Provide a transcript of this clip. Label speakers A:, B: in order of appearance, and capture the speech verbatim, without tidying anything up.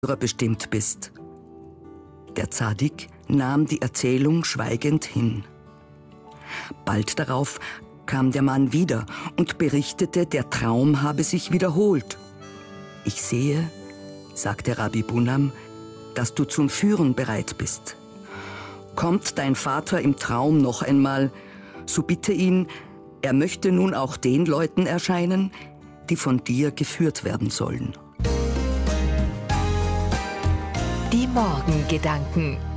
A: bestimmt bist. Der Zadik nahm die Erzählung schweigend hin. Bald darauf kam der Mann wieder und berichtete, der Traum habe sich wiederholt. Ich sehe, sagte Rabbi Bunam, dass du zum Führen bereit bist. Kommt dein Vater im Traum noch einmal, so bitte ihn, er möchte nun auch den Leuten erscheinen, die von dir geführt werden sollen.
B: Die Morgengedanken.